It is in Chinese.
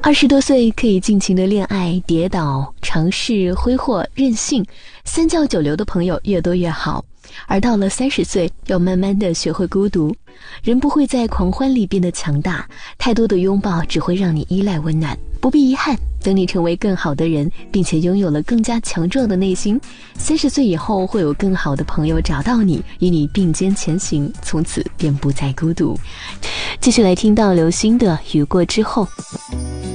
20多岁可以尽情的恋爱、跌倒、尝试、挥霍、任性，三教九流的朋友越多越好。而到了30岁，要慢慢的学会孤独。人不会在狂欢里变得强大，太多的拥抱只会让你依赖温暖。不必遗憾，等你成为更好的人，并且拥有了更加强壮的内心，30岁以后会有更好的朋友找到你，与你并肩前行，从此便不再孤独。继续来听到刘星的《雨过之后》。